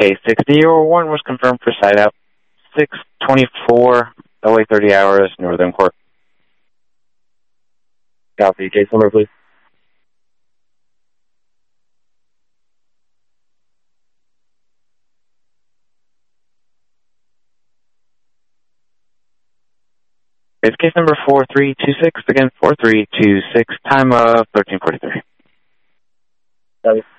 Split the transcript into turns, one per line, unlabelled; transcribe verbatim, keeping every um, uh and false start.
case six zero one was confirmed for site out six twenty-four, L A thirty hours, Northern Court.
Copy. Case number, please.
It's case number four three two six, again, four three two six, time of thirteen forty-three.
Copy.